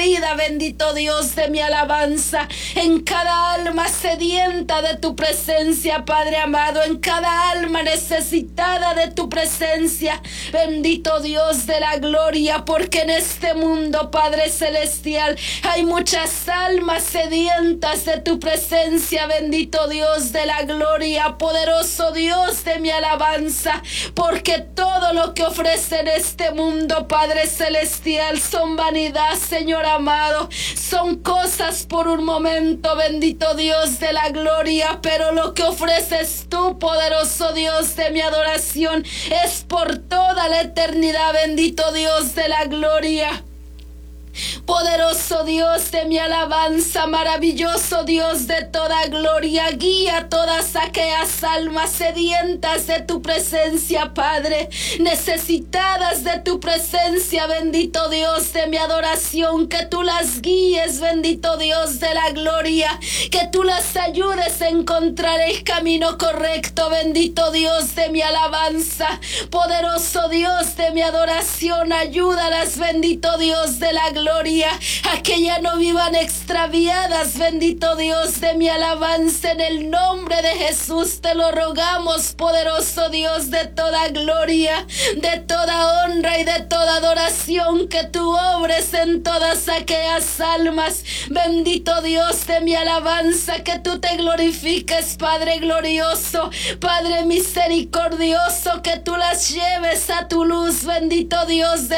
vida, bendito Dios de mi alabanza, en cada alma sedienta de tu presencia, Padre amado, en cada alma necesitada de tu presencia, bendito Dios de la gloria, porque en este mundo, Padre celestial, hay muchas almas sedientas de tu presencia, bendito Dios de la gloria, poderoso Dios de mi alabanza, porque todo lo que ofrece en este mundo, Padre celestial, son vanidad, Señor amado, son cosas por un momento, bendito Dios de la gloria, pero lo que ofreces tú, poderoso Dios de mi adoración, es por toda la eternidad, bendito Dios de la gloria. Poderoso Dios de mi alabanza, maravilloso Dios de toda gloria, guía todas aquellas almas sedientas de tu presencia, Padre, necesitadas de tu presencia, bendito Dios de mi adoración, que tú las guíes, bendito Dios de la gloria, que tú las ayudes a encontrar el camino correcto, bendito Dios de mi alabanza, poderoso Dios de mi adoración, ayúdalas, bendito Dios de la gloria, a que ya no vivan extraviadas, bendito Dios de mi alabanza, en el nombre de Jesús te lo rogamos, poderoso Dios de toda gloria, de toda honra y de toda adoración, que tú obres en todas aquellas almas, bendito Dios de mi alabanza, que tú te glorifiques, Padre glorioso, Padre misericordioso, que tú las lleves a tu luz, bendito Dios de